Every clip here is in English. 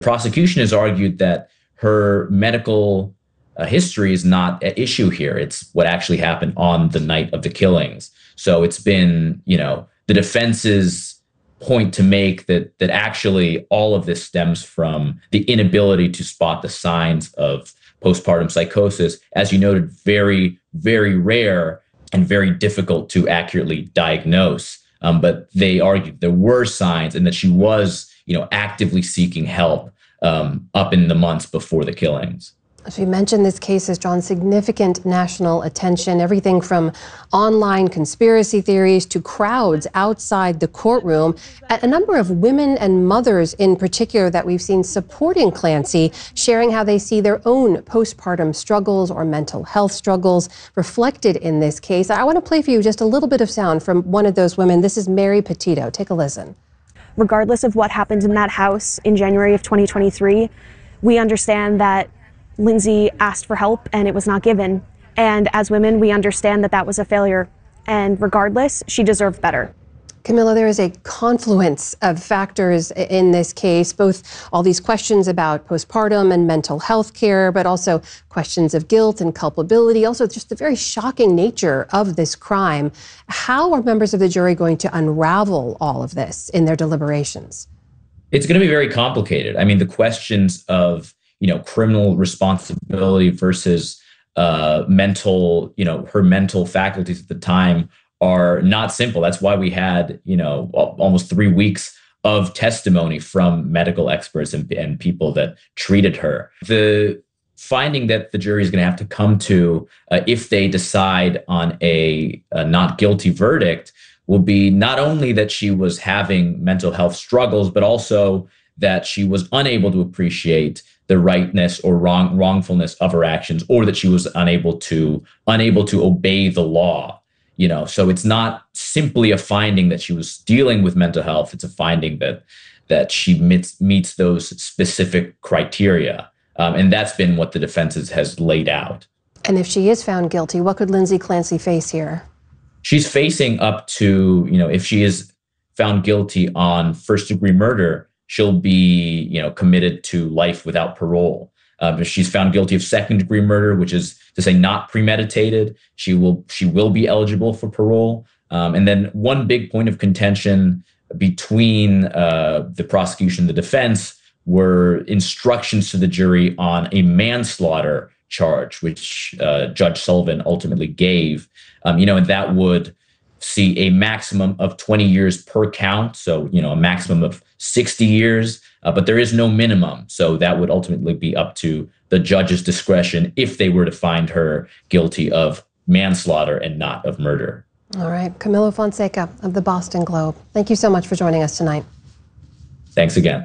Prosecution has argued that her medical history is not at issue here. It's what actually happened on the night of the killings. So it's been, the defense's point to make that actually all of this stems from the inability to spot the signs of postpartum psychosis, as you noted, very, very rare and very difficult to accurately diagnose. But they argued there were signs and that she was, actively seeking help up in the months before the killings. As we mentioned, this case has drawn significant national attention, everything from online conspiracy theories to crowds outside the courtroom. A number of women and mothers in particular that we've seen supporting Clancy, sharing how they see their own postpartum struggles or mental health struggles reflected in this case. I want to play for you just a little bit of sound from one of those women. This is Mary Petito. Take a listen. Regardless of what happened in that house in January of 2023, we understand that Lindsay asked for help and it was not given. And as women, we understand that that was a failure. And regardless, she deserved better. Camilla, there is a confluence of factors in this case, both all these questions about postpartum and mental health care, but also questions of guilt and culpability, also just the very shocking nature of this crime. How are members of the jury going to unravel all of this in their deliberations? It's going to be very complicated. I mean, the questions of criminal responsibility versus mental, her mental faculties at the time are not simple. That's why we had, almost 3 weeks of testimony from medical experts and people that treated her. The finding that the jury is going to have to come to if they decide on a not guilty verdict will be not only that she was having mental health struggles, but also that she was unable to appreciate the rightness or wrongfulness of her actions, or that she was unable to obey the law. So it's not simply a finding that she was dealing with mental health. It's a finding that she meets those specific criteria. And that's been what the defense has laid out. And if she is found guilty, what could Lindsay Clancy face here? She's facing up to, if she is found guilty on first-degree murder, she'll be, committed to life without parole. If she's found guilty of second-degree murder, which is to say not premeditated, she will be eligible for parole. And then one big point of contention between the prosecution and the defense were instructions to the jury on a manslaughter charge, which Judge Sullivan ultimately gave. And that would see a maximum of 20 years per count. So, a maximum of 60 years, but there is no minimum. So that would ultimately be up to the judge's discretion if they were to find her guilty of manslaughter and not of murder. All right. Camilo Fonseca of the Boston Globe. Thank you so much for joining us tonight. Thanks again.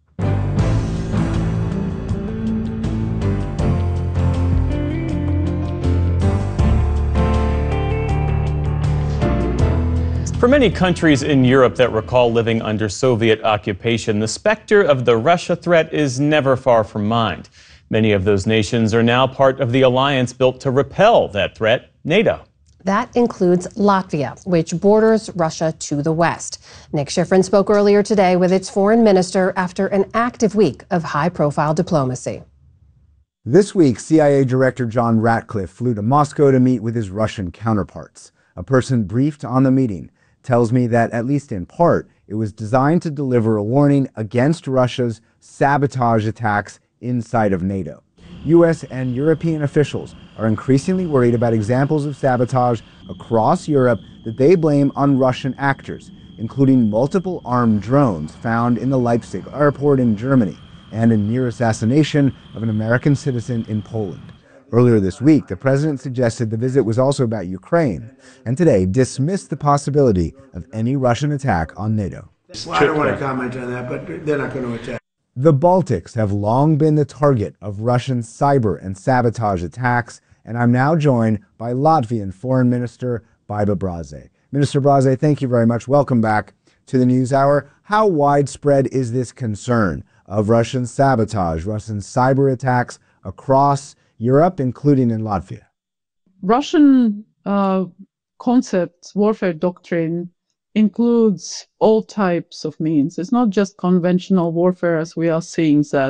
For many countries in Europe that recall living under Soviet occupation, the specter of the Russia threat is never far from mind. Many of those nations are now part of the alliance built to repel that threat, NATO. That includes Latvia, which borders Russia to the west. Nick Schifrin spoke earlier today with its foreign minister after an active week of high-profile diplomacy. This week, CIA Director John Ratcliffe flew to Moscow to meet with his Russian counterparts. A person briefed on the meeting tells me that, at least in part, it was designed to deliver a warning against Russia's sabotage attacks inside of NATO. U.S. and European officials are increasingly worried about examples of sabotage across Europe that they blame on Russian actors, including multiple armed drones found in the Leipzig airport in Germany and a near assassination of an American citizen in Poland. Earlier this week, the president suggested the visit was also about Ukraine, and today dismissed the possibility of any Russian attack on NATO. Well, I don't want to comment on that, but they're not going to attack. The Baltics have long been the target of Russian cyber and sabotage attacks, and I'm now joined by Latvian Foreign Minister Baiba Braze. Minister Braze, thank you very much. Welcome back to the NewsHour. How widespread is this concern of Russian sabotage, Russian cyber attacks across Europe, including in Latvia? Russian concepts, warfare doctrine includes all types of means. It's not just conventional warfare as we are seeing that